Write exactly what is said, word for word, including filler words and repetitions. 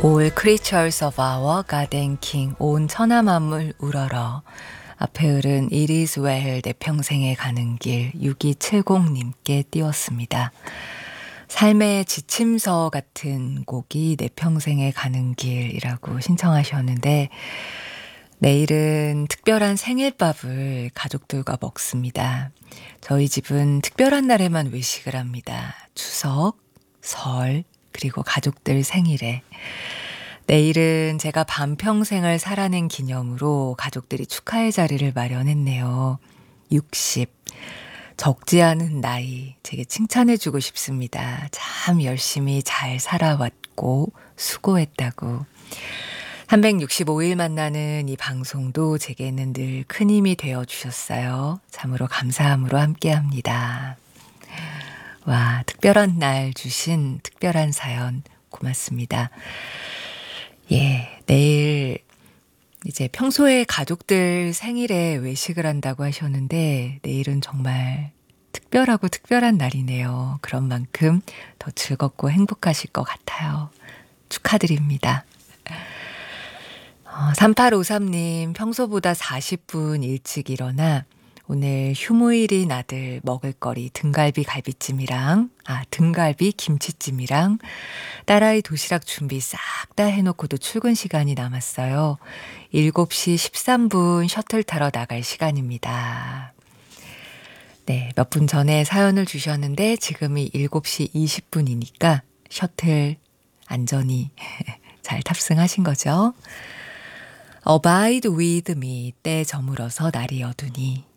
All creatures of our garden king, 온 천하 만물 우러러. 앞에 흐른 It is well, 내 평생에 가는 길, 육이칠공님께 띄웠습니다. 삶의 지침서 같은 곡이 내 평생에 가는 길이라고 신청하셨는데, 내일은 특별한 생일밥을 가족들과 먹습니다. 저희 집은 특별한 날에만 외식을 합니다. 추석, 설, 그리고 가족들 생일에. 내일은 제가 반평생을 살아낸 기념으로 가족들이 축하의 자리를 마련했네요. 육십. 적지 않은 나이, 제게 칭찬해주고 싶습니다. 참 열심히 잘 살아왔고 수고했다고. 삼백육십오일 만나는 이 방송도 제게는 늘 큰 힘이 되어주셨어요. 참으로 감사함으로 함께합니다. 와, 특별한 날 주신 특별한 사연 고맙습니다. 예, 내일 이제 평소에 가족들 생일에 외식을 한다고 하셨는데 내일은 정말 특별하고 특별한 날이네요. 그런 만큼 더 즐겁고 행복하실 것 같아요. 축하드립니다. 어, 삼팔오삼님, 평소보다 사십 분 일찍 일어나 오늘 휴무일인 아들 먹을거리 등갈비 갈비찜이랑 아 등갈비 김치찜이랑 딸아이 도시락 준비 싹 다 해놓고도 출근 시간이 남았어요. 일곱 시 십삼 분 셔틀 타러 나갈 시간입니다. 네, 몇 분 전에 사연을 주셨는데 지금이 일곱 시 이십 분이니까 셔틀 안전히 잘 탑승하신 거죠? Abide with me, 때 저물어서 날이 어두니.